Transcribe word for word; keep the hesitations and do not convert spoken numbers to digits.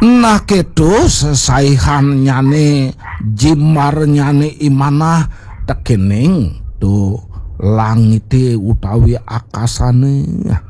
Nah kedo sesaihan nyane jimar nyane imanah tekening tuh langite utawi akasane